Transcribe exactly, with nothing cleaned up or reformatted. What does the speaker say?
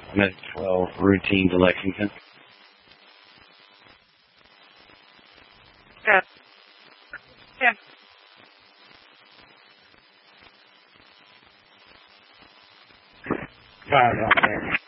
I'm at twelve routine to Lexington. Yeah. Yeah. Fire out there.